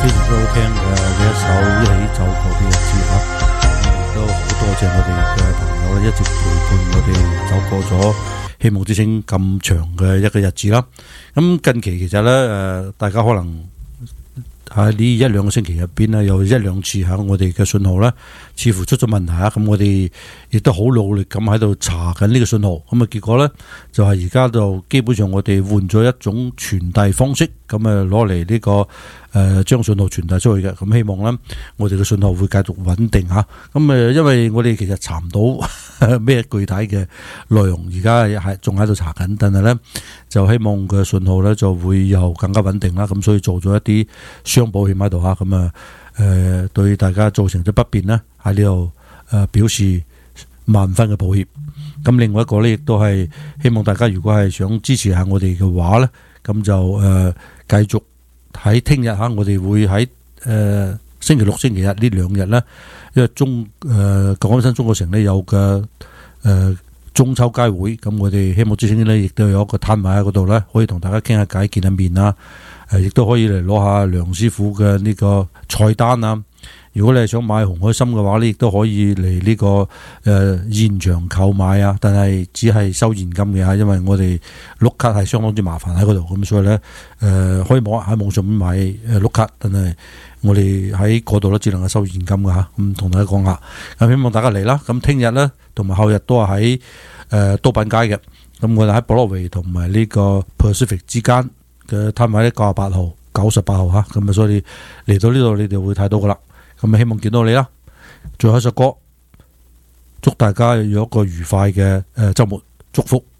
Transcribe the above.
非常之好聽嘅呢一首一起走過嘅日子亦都好多謝我哋嘅朋友咧，一直陪伴我哋走過咗希望之星咁長嘅一個日子啦。咁近期其實咧大家可能喺呢一兩個星期入邊咧，有一兩次喺我哋嘅信號咧，似乎出咗問題啊！咁我哋亦都好努力咁喺度查緊呢個信號，咁啊結果咧就係而家就基本上我哋換咗一種傳遞方式，咁啊攞嚟呢個將信號傳遞出去嘅。咁希望咧我哋嘅信號會繼續穩定嚇。咁因為我哋其實查唔到咩具體嘅內容，而家係仲喺度查緊，但係咧就希望個信號咧就會又更加穩定啦。咁所以做咗一啲雙保險喺度嚇，咁啊對大家造成咗不便咧，喺呢度表示萬分嘅抱歉。咁另外一個咧，亦都係希望大家如果係想支持下我哋嘅話咧，咁就繼續喺聽日嚇，我哋會喺星期六、星期日呢兩日咧，因為舊金山中國城咧有嘅中秋佳會，咁我哋希望之星咧亦都有一個攤位喺嗰度咧，可以同大家傾下偈、見下面啊，亦都可以嚟攞下梁師傅嘅呢個菜單啊。如果你係想買紅海參嘅話咧，亦都可以嚟呢個現場購買啊，但係只係收現金嘅嚇，因為我哋碌卡係相當之麻煩喺嗰度，咁所以咧可以喺網上面買碌卡，但係我哋喺嗰度咧只能夠收現金嘅嚇。咁同大家講下，咁希望大家嚟啦。咁聽日咧同埋後日都係喺都品街嘅，咁我哋喺 Broadway 同埋呢個 Pacific 之間嘅攤位咧98號、98號嚇，咁啊所以嚟到呢度你哋會睇到噶啦。咁希望見到你啦。最後一首歌，祝大家有一個愉快嘅週末，祝福。